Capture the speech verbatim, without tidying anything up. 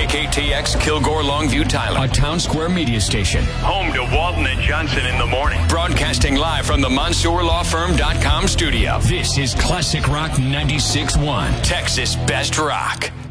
K T X Kilgore Longview Tyler, a Town Square media station. Home to Walton and Johnson in the morning. Broadcasting live from the Mansour Law Firm dot com studio. This is Classic Rock ninety-six point one, Texas Best Rock.